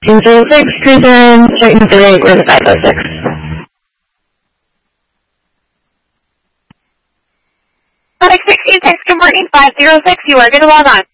206, Cruisin', starting to the we're the 506. Product 66, good morning, 506, you are going to log on.